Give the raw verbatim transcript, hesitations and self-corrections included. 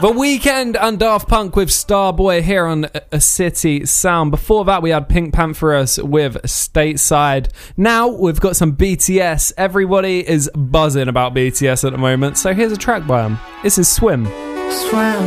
The Weeknd and Daft Punk with Starboy here on A City Sound. Before that, we had Pink Pantheress with Stateside. Now we've got some B T S. Everybody is buzzing about B T S at the moment, so here's a track by them. This is Swim. Swim.